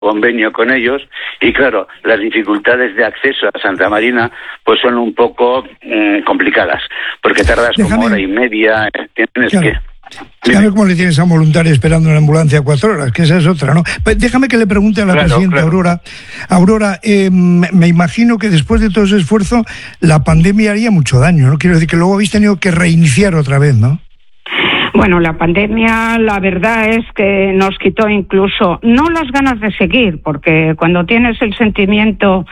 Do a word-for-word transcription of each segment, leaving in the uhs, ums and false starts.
convenio con ellos, y claro, las dificultades de acceso a Santa Marina pues son un poco mmm, complicadas, porque tardas Déjame... como hora y media, tienes claro. que... Dígame cómo le tienes a un voluntario esperando en la ambulancia cuatro horas, que esa es otra, ¿no? Pues déjame que le pregunte a la claro, presidenta claro. Aurora. Aurora, eh, me imagino que después de todo ese esfuerzo, la pandemia haría mucho daño, ¿no? Quiero decir que luego habéis tenido que reiniciar otra vez, ¿no? Bueno, la pandemia, la verdad es que nos quitó incluso, no las ganas de seguir, porque cuando tienes el sentimiento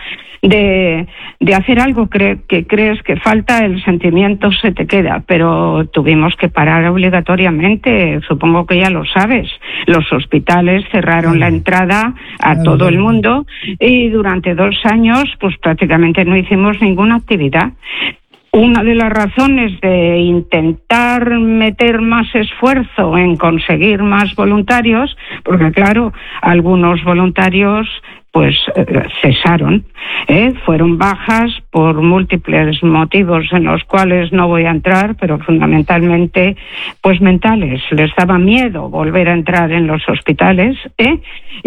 de, de hacer algo cre, que crees que falta, el sentimiento se te queda, pero tuvimos que parar obligatoriamente, supongo que ya lo sabes. Los hospitales cerraron sí. la entrada a sí, todo sí. el mundo y durante dos años pues prácticamente no hicimos ninguna actividad. Una de las razones de intentar meter más esfuerzo en conseguir más voluntarios, porque claro, algunos voluntarios pues eh, cesaron, ¿eh? Fueron bajas por múltiples motivos en los cuales no voy a entrar, pero fundamentalmente pues mentales. Les daba miedo volver a entrar en los hospitales, ¿eh?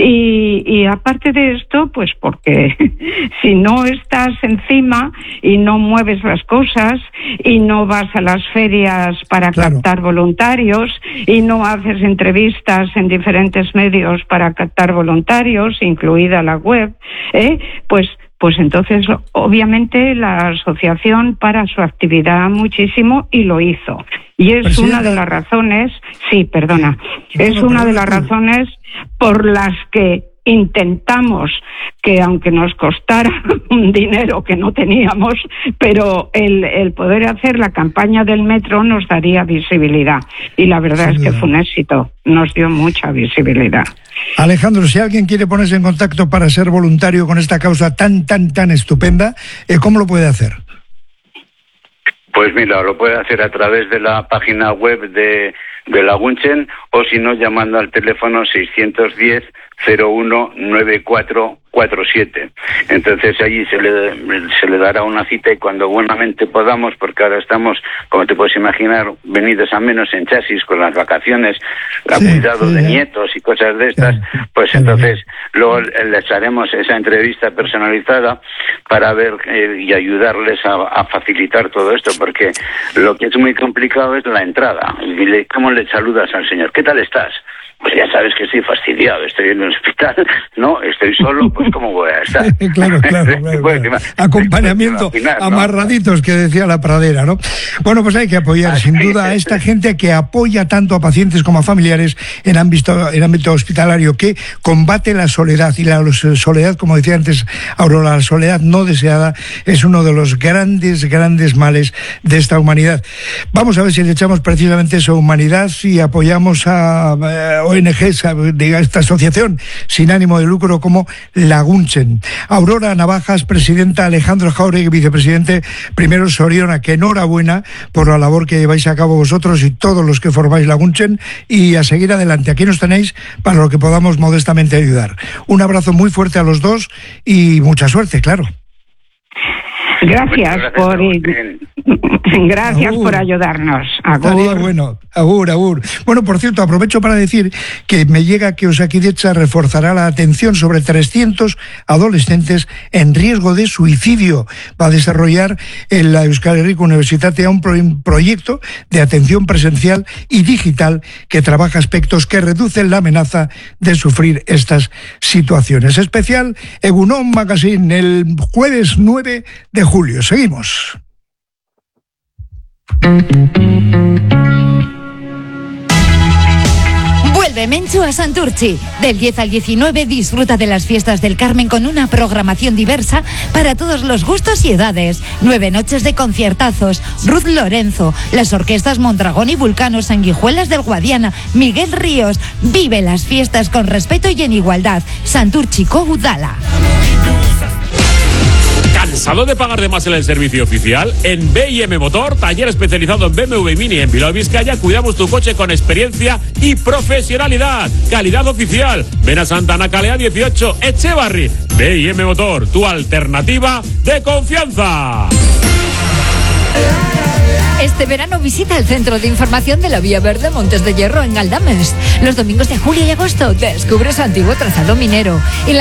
Y, y aparte de esto, pues porque si no estás encima y no mueves las cosas y no vas a las ferias para claro. captar voluntarios y no haces entrevistas en diferentes medios para captar voluntarios, incluida la web, ¿eh? pues pues entonces obviamente la asociación para su actividad muchísimo y lo hizo. Y es Presidenta. una de las razones, sí, perdona, es una de las razones por las que intentamos que, aunque nos costara un dinero que no teníamos, pero el, el poder hacer la campaña del metro nos daría visibilidad. Y la verdad sí, es que fue un éxito, nos dio mucha visibilidad. Alejandro, si alguien quiere ponerse en contacto para ser voluntario con esta causa tan, tan, tan estupenda, ¿cómo lo puede hacer? Pues mira, lo puede hacer a través de la página web de, de Laguntzen, o si no, llamando al teléfono seiscientos diez cero uno nueve cuatro cuatro siete. Entonces allí se le, se le dará una cita, y cuando buenamente podamos, porque ahora estamos, como te puedes imaginar, venidos a menos en chasis con las vacaciones, la sí, cuidado sí, de sí. nietos y cosas de estas, sí, pues sí, entonces sí. luego les haremos esa entrevista personalizada para ver eh, y ayudarles a, a facilitar todo esto, porque lo que es muy complicado es la entrada. Y le, ¿cómo le saludas al señor? ¿Qué tal estás? Pues ya sabes que estoy fastidiado, estoy en el hospital, no, estoy solo, pues ¿cómo voy a estar? claro, claro, claro, claro. Acompañamiento, imaginar, ¿no? Amarraditos, que decía la pradera, ¿no? Bueno, pues hay que apoyar, sin duda, a esta gente que apoya tanto a pacientes como a familiares en ámbito, en ámbito hospitalario, que combate la soledad, y la soledad, como decía antes Aurora, la soledad no deseada es uno de los grandes, grandes males de esta humanidad. Vamos a ver si le echamos precisamente eso, humanidad, y apoyamos a... a O N Gs, de esta asociación sin ánimo de lucro como Laguntzen. Aurora Navajas, presidenta, Alejandro Jáuregui, vicepresidente, primero Soriona, que enhorabuena por la labor que lleváis a cabo vosotros y todos los que formáis Laguntzen, y a seguir adelante. Aquí nos tenéis para lo que podamos modestamente ayudar. Un abrazo muy fuerte a los dos y mucha suerte, claro. Gracias, gracias por gracias agur. por ayudarnos. Agur. Bueno, agur, agur. Bueno, por cierto, aprovecho para decir que me llega que Osakidetza reforzará la atención sobre trescientos adolescentes en riesgo de suicidio. Va a desarrollar en la Euskal Herriko Universitatea un pro proyecto de atención presencial y digital que trabaja aspectos que reducen la amenaza de sufrir estas situaciones. Especial Egunon Magazine, el jueves nueve de julio. Seguimos. Vuelve Menchu a Santurchi. Del diez al diecinueve disfruta de las fiestas del Carmen con una programación diversa para todos los gustos y edades. Nueve noches de conciertazos, Ruth Lorenzo, las orquestas Mondragón y Vulcano, Sanguijuelas del Guadiana, Miguel Ríos. Vive las fiestas con respeto y en igualdad. Santurchiko Udala. ¿Cansado de pagar de más en el servicio oficial? En B y M Motor, taller especializado en B M W Mini en Bilbao, Vizcaya, cuidamos tu coche con experiencia y profesionalidad. Calidad oficial. Ven a Santana Calea dieciocho, Echevarri. B y M Motor, tu alternativa de confianza. Este verano visita el Centro de Información de la Vía Verde Montes de Hierro en Galdames. Los domingos de julio y agosto descubre su antiguo trazado minero y la